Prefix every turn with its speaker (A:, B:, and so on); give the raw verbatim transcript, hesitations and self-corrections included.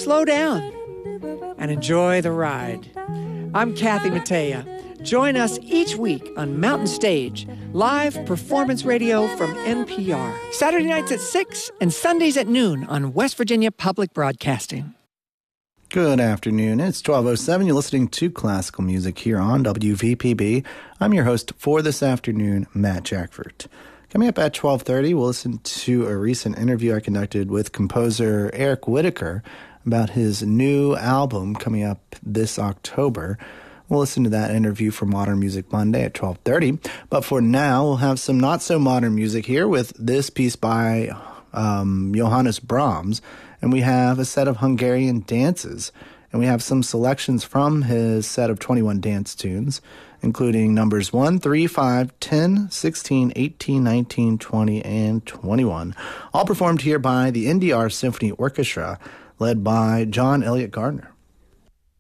A: slow down and enjoy the ride. I'm Kathy Mattea. Join us each week on Mountain Stage, live performance radio from N P R. Saturday nights at six and Sundays at noon on West Virginia Public Broadcasting.
B: Good afternoon. It's twelve oh seven. You're listening to classical music here on W V P B. I'm your host for this afternoon, Matt Jackford. Coming up at twelve thirty, we'll listen to a recent interview I conducted with composer Eric Whitacre about his new album coming up this October. We'll listen to that interview for Modern Music Monday at twelve thirty. But for now, we'll have some not-so-modern music here with this piece by um, Johannes Brahms. And we have a set of Hungarian dances. And we have some selections from his set of twenty-one dance tunes, including numbers one, three, five, ten, sixteen, eighteen, nineteen, twenty, and twenty-one. All performed here by the N D R Symphony Orchestra, led by John Elliott Gardner.